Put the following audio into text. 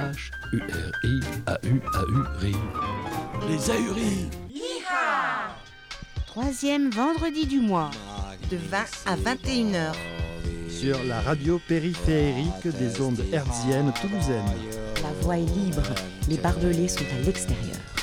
A-H-U-R-I-A-U-A-U-RI. Les ahuris. Troisième vendredi du mois, de 20 à 21h. Sur la radio périphérique des ondes hertziennes toulousaines. la voie est libre, les barbelés sont à l'extérieur.